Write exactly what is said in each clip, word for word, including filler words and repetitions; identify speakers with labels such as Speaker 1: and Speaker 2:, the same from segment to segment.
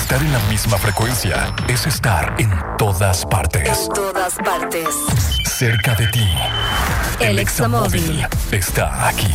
Speaker 1: Estar en la misma frecuencia es estar en todas partes.
Speaker 2: En todas partes.
Speaker 1: Cerca de ti.
Speaker 2: El, el Examóvil
Speaker 1: está aquí.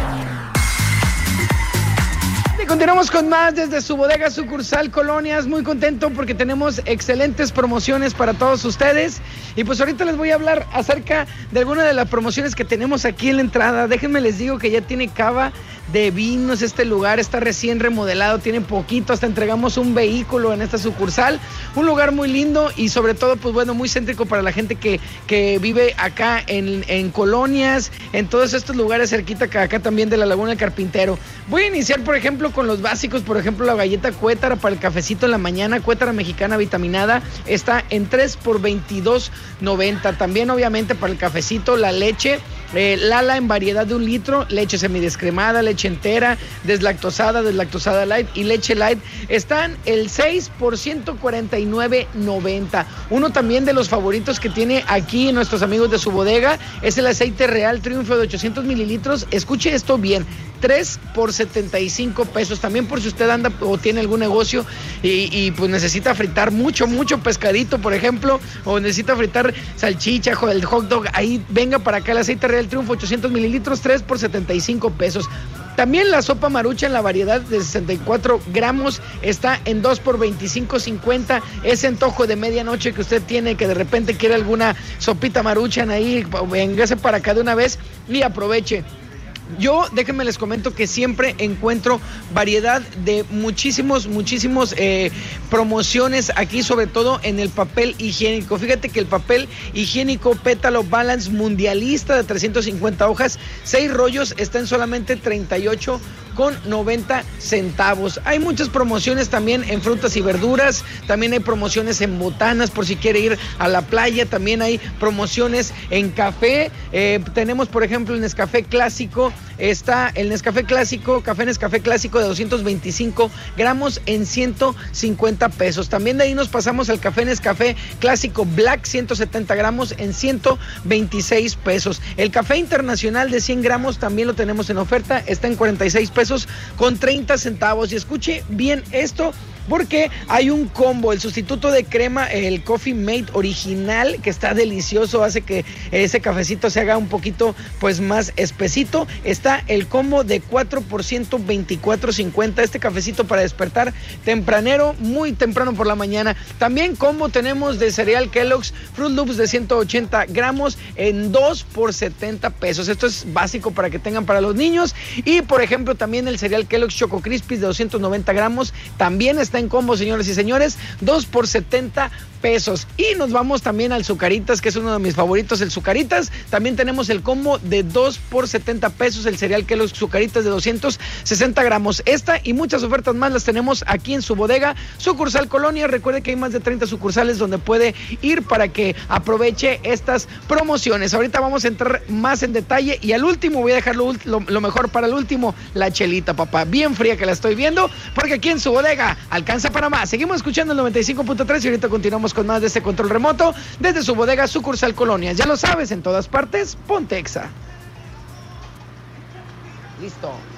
Speaker 3: Y continuamos con más desde su bodega sucursal Colonias. Muy contento porque tenemos excelentes promociones para todos ustedes. Y pues ahorita les voy a hablar acerca de alguna de las promociones que tenemos aquí en la entrada. Déjenme les digo que ya tiene cava de vinos este lugar, está recién remodelado, tiene poquito, hasta entregamos un vehículo en esta sucursal, un lugar muy lindo y sobre todo, pues bueno, muy céntrico para la gente que, que vive acá en, en Colonias, en todos estos lugares cerquita acá también de la Laguna del Carpintero. Voy a iniciar, por ejemplo, con los básicos, por ejemplo, la galleta Cuétara para el cafecito en la mañana, Cuétara mexicana vitaminada, está en tres por veintidós noventa. También, obviamente, para el cafecito, la leche Eh, Lala en variedad de un litro, leche semidescremada, leche entera, deslactosada, deslactosada light y leche light, están el seis por ciento cuarenta y nueve noventa. Uno también de los favoritos que tiene aquí nuestros amigos de su bodega es el aceite Real Triunfo de ochocientos mililitros. Escuche esto bien, tres por setenta y cinco pesos. También por si usted anda o tiene algún negocio y, y pues necesita fritar mucho, mucho pescadito, por ejemplo, o necesita fritar salchicha, el hot dog, ahí venga para acá el aceite Real Triunfo, ochocientos mililitros, tres por setenta y cinco pesos. También la sopa marucha en la variedad de sesenta y cuatro gramos está en dos por veinticinco cincuenta. Ese antojo de medianoche que usted tiene, que de repente quiere alguna sopita maruchan ahí, véngase para acá de una vez y aproveche. Yo, déjenme les comento que siempre encuentro variedad de muchísimos, muchísimos eh, promociones aquí, sobre todo en el papel higiénico. Fíjate que el papel higiénico Pétalo Balance Mundialista de trescientas cincuenta hojas, seis rollos, está en solamente treinta y ocho con noventa centavos. Hay muchas promociones también en frutas y verduras, también hay promociones en botanas por si quiere ir a la playa, también hay promociones en café. Eh, tenemos, por ejemplo, el Nescafé Clásico, está el Nescafé Clásico, café Nescafé Clásico de doscientos veinticinco gramos en ciento cincuenta pesos. También de ahí nos pasamos al café Nescafé Clásico Black, ciento setenta gramos en ciento veintiséis pesos. El café internacional de cien gramos también lo tenemos en oferta, está en cuarenta y seis pesos con treinta centavos. Y escuche bien esto, porque hay un combo, el sustituto de crema, el Coffee Mate original, que está delicioso, hace que ese cafecito se haga un poquito pues más espesito. Está el combo de cuatro por ciento veinticuatro cincuenta, este cafecito para despertar tempranero, muy temprano por la mañana. También combo tenemos de cereal Kellogg's Fruit Loops de ciento ochenta gramos en dos por setenta pesos. Esto es básico para que tengan para los niños. Y por ejemplo también el cereal Kellogg's Choco Crispies de doscientos noventa gramos, también está en combo, señores y señores, dos por setenta pesos. Y nos vamos también al Zucaritas, que es uno de mis favoritos, el Zucaritas. También tenemos el combo de dos por setenta pesos, el cereal que los Zucaritas de doscientos sesenta gramos. Esta y muchas ofertas más las tenemos aquí en su bodega sucursal Colonia. Recuerde que hay más de treinta sucursales donde puede ir para que aproveche estas promociones. Ahorita vamos a entrar más en detalle y al último voy a dejar lo, lo, lo mejor para el último, la chelita, papá, bien fría que la estoy viendo, porque aquí en su bodega alcanza para más. Seguimos escuchando el noventa y cinco punto tres y ahorita continuamos con más de este control remoto desde su bodega sucursal Colonias. Ya lo sabes, en todas partes, ponte Exa. Listo.